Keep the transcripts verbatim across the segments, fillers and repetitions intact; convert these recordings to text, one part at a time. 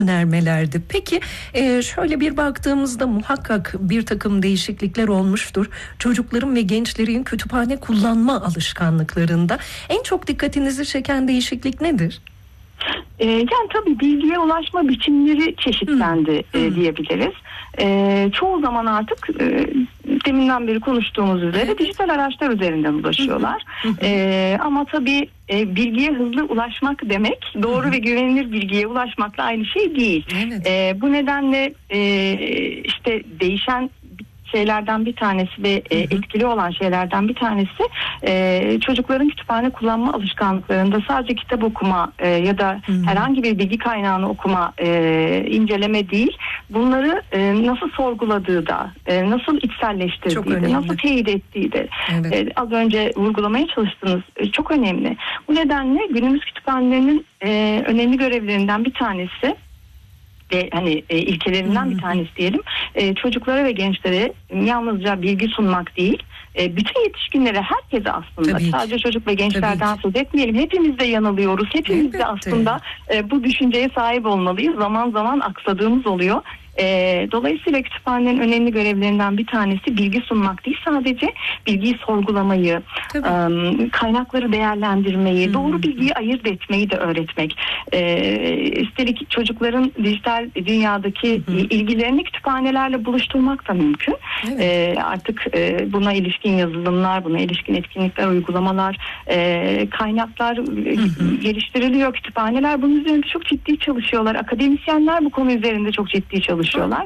önermelerdi. Peki e, şöyle bir baktığımızda muhakkak bir takım değişiklikler olmuştur. Çocukların ve gençlerin kütüphane kullanma alışkanlıklarında en çok dikkatinizi çeken değişiklik nedir? Ee, yani tabii bilgiye ulaşma biçimleri çeşitlendi hmm. e, diyebiliriz. E, çoğu zaman artık e, deminden beri konuştuğumuz üzere evet. dijital araçlar üzerinden ulaşıyorlar. Hmm. E, ama tabii e, bilgiye hızlı ulaşmak demek doğru hmm. ve güvenilir bilgiye ulaşmakla aynı şey değil. Evet. E, bu nedenle e, işte değişen şeylerden bir tanesi ve e, etkili olan şeylerden bir tanesi e, çocukların kütüphane kullanma alışkanlıklarında sadece kitap okuma e, ya da Hı-hı. herhangi bir bilgi kaynağını okuma, e, inceleme değil, bunları e, nasıl sorguladığı da, e, nasıl içselleştirdiği de, nasıl teyit ettiği de evet. e, az önce vurgulamaya çalıştığınız e, çok önemli. Bu nedenle günümüz kütüphanelerinin e, önemli görevlerinden bir tanesi ve hani e, ilkelerinden hmm. bir tanesi diyelim, e, çocuklara ve gençlere yalnızca bilgi sunmak değil, e, bütün yetişkinlere, herkese aslında, Tabii sadece ki. çocuk ve gençlerden söz etmeyelim. Hepimiz de yanılıyoruz. Hepimiz Elbette. de aslında e, bu düşünceye sahip olmalıyız. Zaman zaman aksadığımız oluyor. E, dolayısıyla kütüphanenin önemli görevlerinden bir tanesi bilgi sunmak değil, sadece bilgiyi sorgulamayı, e, kaynakları değerlendirmeyi, hmm. doğru bilgiyi ayırt etmeyi de öğretmek. E, üstelik çocukların dijital dünyadaki hmm. ilgilerini kütüphanelerle buluşturmak da mümkün. Evet. E, artık e, buna ilişkin yazılımlar, buna ilişkin etkinlikler, uygulamalar, e, kaynaklar hmm. geliştiriliyor. Kütüphaneler bunun üzerinde çok ciddi çalışıyorlar. Akademisyenler bu konu üzerinde çok ciddi çalışıyorlar.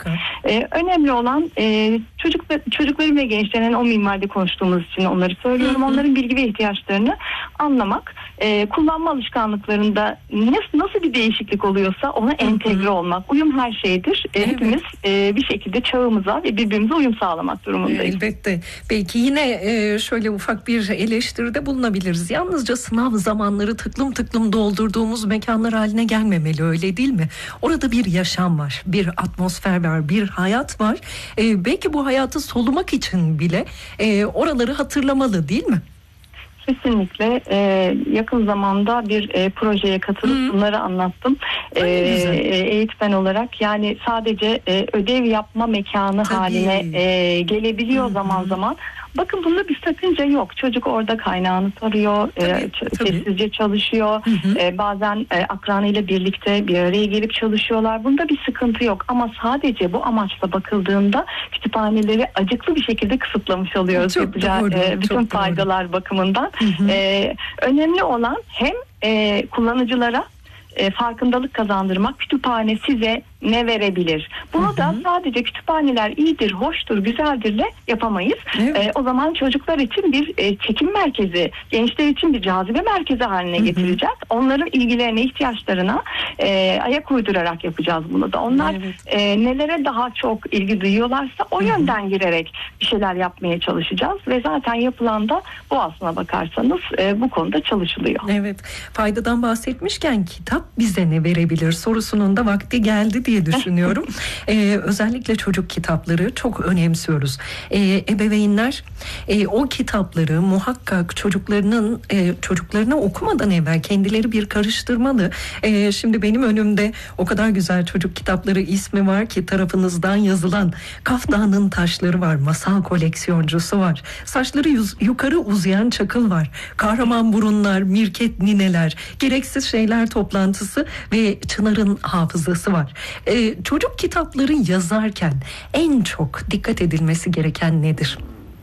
Ee, önemli olan e, çocuklar, çocukların ve gençlerin o minvalde konuştuğumuz için onları söylüyorum. Hı hı. Onların bilgi ve ihtiyaçlarını anlamak, e, kullanma alışkanlıklarında nasıl, nasıl bir değişiklik oluyorsa ona hı hı. entegre olmak. Uyum her şeydir. E, evet. Hepimiz e, bir şekilde çağımıza ve birbirimize uyum sağlamak durumundayız. Elbette. Belki yine e, şöyle ufak bir eleştiride bulunabiliriz. Yalnızca sınav zamanları tıklım tıklım doldurduğumuz mekanlar haline gelmemeli, öyle değil mi? Orada bir yaşam var, bir atmosfer var, bir hayat var. Ee, belki bu hayatı solumak için bile e, oraları hatırlamalı, değil mi? Kesinlikle. Ee, yakın zamanda bir e, projeye katılıp hmm. bunları anlattım. Ee, eğitmen olarak, yani sadece e, ödev yapma mekanı Tabii. haline e, gelebiliyor hmm. zaman zaman. Bakın bunda bir sakınca yok. Çocuk orada kaynağını soruyor, tabii, e, ç- sessizce çalışıyor. Hı hı. E, bazen e, akranıyla birlikte bir araya gelip çalışıyorlar. Bunda bir sıkıntı yok. Ama sadece bu amaçla bakıldığında kütüphaneleri acıklı bir şekilde kısıtlamış oluyoruz. Çok yapacağı doğru, e, bütün çok faydalar doğru. bakımından. Hı hı. E, önemli olan hem e, kullanıcılara e, farkındalık kazandırmak. Kütüphane size ne verebilir? Bunu hı hı. da sadece kütüphaneler iyidir, hoştur, güzeldirle yapamayız. Evet. E, o zaman çocuklar için bir e, çekim merkezi, gençler için bir cazibe merkezi haline hı hı. getireceğiz. Onların ilgilerine, ihtiyaçlarına e, ayak uydurarak yapacağız bunu da. Onlar evet. e, nelere daha çok ilgi duyuyorlarsa o hı hı. yönden girerek bir şeyler yapmaya çalışacağız ve zaten yapılan da bu, aslına bakarsanız e, bu konuda çalışılıyor. Evet. Faydadan bahsetmişken kitap bize ne verebilir sorusunun da vakti geldi diye düşünüyorum. ee, özellikle çocuk kitapları çok önemsiyoruz. Ee, ebeveynler e, o kitapları muhakkak çocuklarının e, çocuklarına okumadan evvel kendileri bir karıştırmalı. E, şimdi benim önümde o kadar güzel çocuk kitapları ismi var ki, tarafınızdan yazılan Kaf Dağı'nın Taşları var, masal koleksiyoncusu var, saçları yüz, yukarı uzayan Çakıl var, Kahraman Burunlar, Mirket Nineler, Gereksiz Şeyler Toplantısı ve Çınar'ın Hafızası var. Ee, çocuk kitapları yazarken en çok dikkat edilmesi gereken nedir?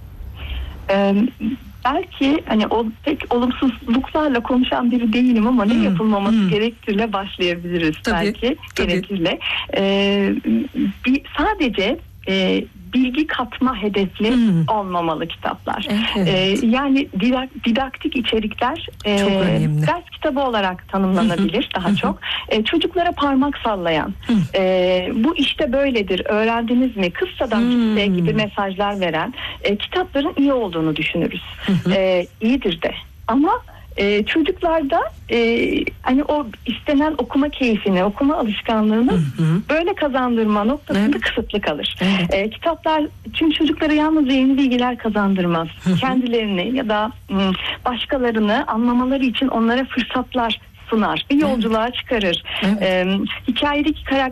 Ee, belki hani o pek olumsuzluklarla konuşan biri değilim ama hmm. ne yapılmaması hmm. gerektiğiyle başlayabiliriz tabii, belki tabii. gerekirle. Ee, bir, sadece e, bilgi katma hedefli hmm. olmamalı kitaplar. Evet. Ee, yani didak, didaktik içerikler e, ders kitabı olarak tanımlanabilir daha hı hı. çok. E, çocuklara parmak sallayan, e, bu işte böyledir, öğrendiniz mi, kıssadan hmm. kıssaya gibi mesajlar veren e, kitapların iyi olduğunu düşünürüz. Hı hı. E, iyidir de. Ama Ee, çocuklarda e, hani o istenen okuma keyfini, okuma alışkanlığını hı hı. böyle kazandırma noktasında evet. kısıtlı kalır. Evet. Ee, kitaplar çünkü çocuklara yalnızca yeni bilgiler kazandırmaz. Hı hı. Kendilerini ya da başkalarını anlamaları için onlara fırsatlar sunar, bir yolculuğa çıkarır. Evet. E, hikayedeki karakter